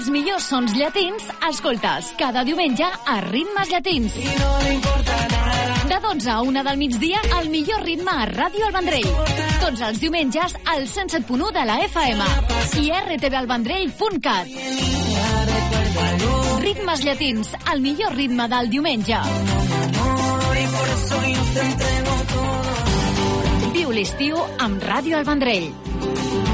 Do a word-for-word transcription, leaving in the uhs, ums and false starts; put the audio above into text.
Els millors sons llatins, escoltes cada diumenge a Ritmes Llatins. De dotze a una del migdia, el millor ritme a Ràdio El Vendrell. Tots els diumenges al cent set punt u de la F M i r t v el vendrell punt cat. Ritmes Llatins, el millor ritme del diumenge. Viu l'estiu amb Ràdio El Vendrell.